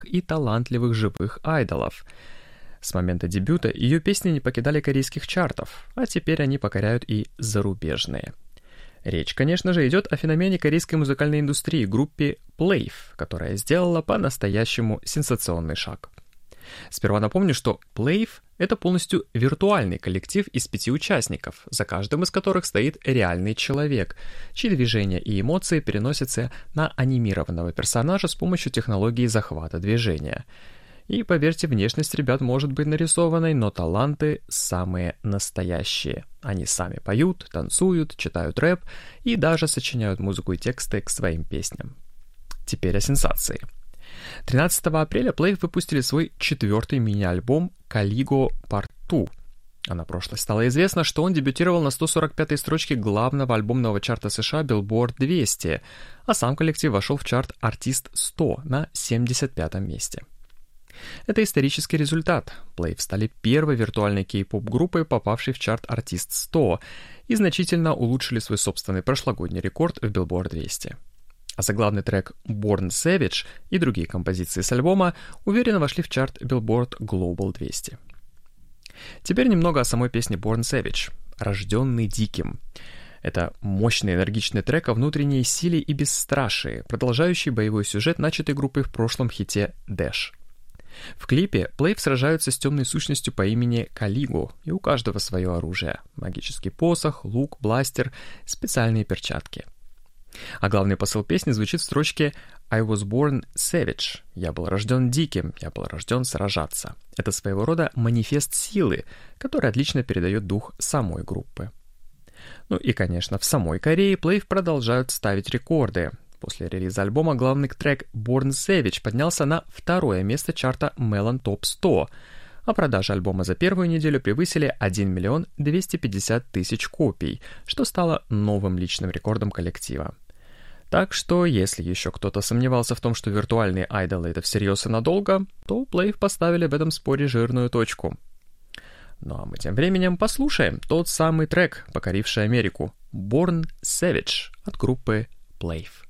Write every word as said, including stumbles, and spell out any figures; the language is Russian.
и талантливых живых айдолов. С момента дебюта ее песни не покидали корейских чартов, а теперь они покоряют и зарубежные. Речь, конечно же, идет о феномене корейской музыкальной индустрии, группе Playf, которая сделала по-настоящему сенсационный шаг. Сперва напомню, что Playf — это полностью виртуальный коллектив из пяти участников, за каждым из которых стоит реальный человек, чьи движения и эмоции переносятся на анимированного персонажа с помощью технологии захвата движения. И, поверьте, внешность ребят может быть нарисованной, но таланты самые настоящие. Они сами поют, танцуют, читают рэп и даже сочиняют музыку и тексты к своим песням. Теперь о сенсации. тринадцатого апреля Playf выпустили свой четвертый мини-альбом «Caligo Part два». А на прошлой стало известно, что он дебютировал на сто сорок пятой строчке главного альбомного чарта США Billboard двести, а сам коллектив вошел в чарт Artist сто на семьдесят пятом месте. Это исторический результат. Playf стали первой виртуальной кей-поп-группой, попавшей в чарт Artist сто, и значительно улучшили свой собственный прошлогодний рекорд в Billboard двести. А заглавный трек «Born Savage» и другие композиции с альбома уверенно вошли в чарт Billboard Global двести. Теперь немного о самой песне «Born Savage» — «Рожденный диким». Это мощный энергичный трек о внутренней силе и бесстрашии, продолжающий боевой сюжет, начатый группой в прошлом хите «Dash». В клипе Playf сражаются с темной сущностью по имени Калиго, и у каждого свое оружие — магический посох, лук, бластер, специальные перчатки. А главный посыл песни звучит в строчке «I was born savage» — «Я был рожден диким, я был рожден сражаться». Это своего рода манифест силы, который отлично передает дух самой группы. Ну и, конечно, в самой Корее Playf продолжают ставить рекорды. После релиза альбома главный трек «Born Savage» поднялся на второе место чарта Melon Top сто, а продажи альбома за первую неделю превысили один миллион двести пятьдесят тысяч копий, что стало новым личным рекордом коллектива. Так что, если еще кто-то сомневался в том, что виртуальные айдолы — это всерьез и надолго, то Playf поставили в этом споре жирную точку. Ну а мы тем временем послушаем тот самый трек, покоривший Америку — «Born Savage» от группы Playf.